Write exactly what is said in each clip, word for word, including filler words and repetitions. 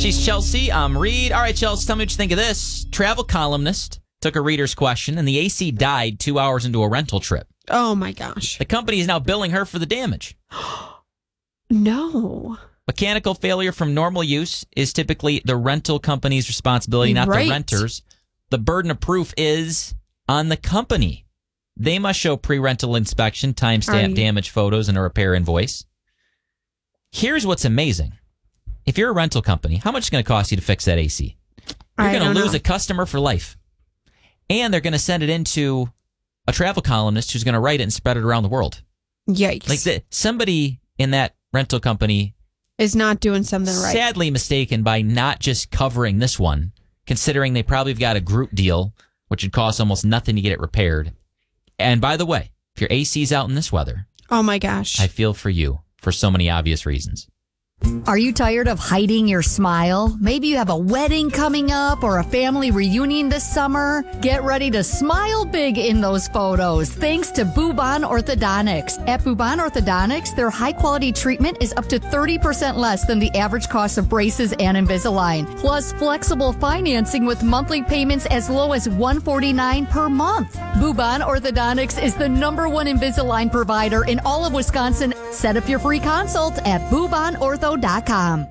She's Chelsea. I'm Reed. All right, Chelsea, tell me what you think of this. Travel columnist took a reader's question, and the A C died two hours into a rental trip. Oh, my gosh. The company is now billing her for the damage. No. Mechanical failure from normal use is typically the rental company's responsibility, not Right. the renters. The burden of proof is on the company. They must show pre-rental inspection, timestamp you- damage photos, and a repair invoice. Here's what's amazing. If you're a rental company, how much is it going to cost you to fix that A C? You're I going don't to lose know. a customer for life. And they're going to send it into a travel columnist who's going to write it and spread it around the world. Yikes. Like the, somebody in that rental company is not doing something right. sadly mistaken by not just covering this one, considering they probably have got a group deal, which would cost almost nothing to get it repaired. And by the way, if your A C's out in this weather, Oh, my gosh. I feel for you for so many obvious reasons. Are you tired of hiding your smile? Maybe you have a wedding coming up or a family reunion this summer. Get ready to smile big in those photos thanks to Bubon Orthodontics. At Bubon Orthodontics, their high-quality treatment is up to thirty percent less than the average cost of braces and Invisalign. Plus, flexible financing with monthly payments as low as one hundred forty-nine dollars per month. Bubon Orthodontics is the number one Invisalign provider in all of Wisconsin. Set up your free consult at bubon ortho dot com.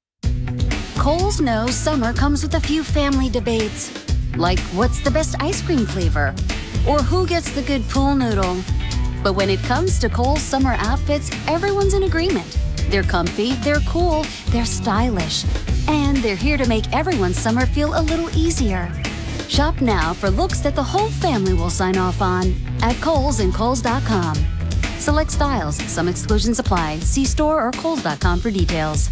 Kohl's knows summer comes with a few family debates, like what's the best ice cream flavor, or who gets the good pool noodle. But when it comes to Kohl's summer outfits, everyone's in agreement. They're comfy, they're cool, they're stylish, and they're here to make everyone's summer feel a little easier. Shop now for looks that the whole family will sign off on at Kohl's and Kohl's dot com. Select styles. Some exclusions apply. See store or Kohl's dot com for details.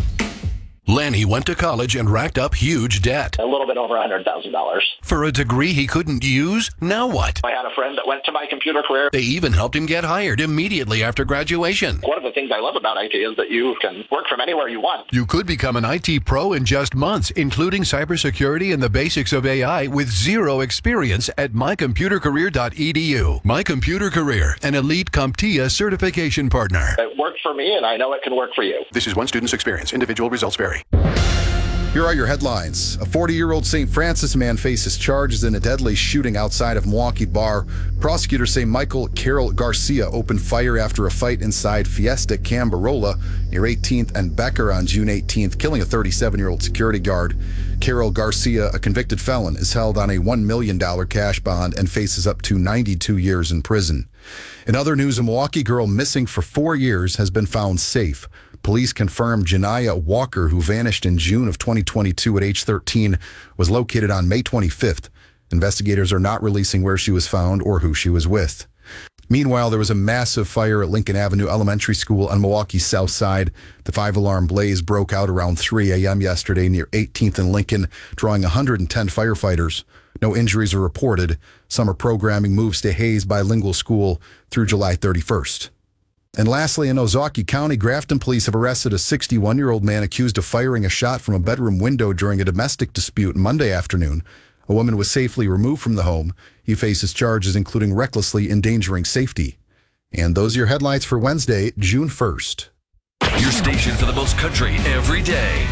Lanny went to college and racked up huge debt. A little bit over one hundred thousand dollars. For a degree he couldn't use? Now what? I had a friend that went to my computer career. They even helped him get hired immediately after graduation. One of the things I love about I T is that you can work from anywhere you want. You could become an I T pro in just months, including cybersecurity and the basics of A I with zero experience at my computer career dot e d u. My Computer Career, an elite CompTIA certification partner. It worked for me, and I know it can work for you. This is one student's experience. Individual results vary. Here are your headlines. A forty-year-old Saint Francis man faces charges in a deadly shooting outside of Milwaukee bar. Prosecutors say Michael Carroll Garcia opened fire after a fight inside Fiesta Cambarola near eighteenth and Becker on June eighteenth, killing a thirty-seven-year-old security guard. Carroll Garcia, a convicted felon, is held on a one million dollars cash bond and faces up to ninety-two years in prison. In other news, a Milwaukee girl missing for four years has been found safe. Police confirmed Janiyah Walker, who vanished in June of twenty twenty-two at age thirteen, was located on May twenty-fifth. Investigators are not releasing where she was found or who she was with. Meanwhile, there was a massive fire at Lincoln Avenue Elementary School on Milwaukee's south side. The five-alarm blaze broke out around three a.m. yesterday near eighteenth and Lincoln, drawing one hundred ten firefighters. No injuries are reported. Summer programming moves to Hayes Bilingual School through July thirty-first. And lastly, in Ozaukee County, Grafton police have arrested a sixty-one-year-old man accused of firing a shot from a bedroom window during a domestic dispute Monday afternoon. A woman was safely removed from the home. He faces charges including recklessly endangering safety. And those are your headlines for Wednesday, June first. Your station for the most country every day.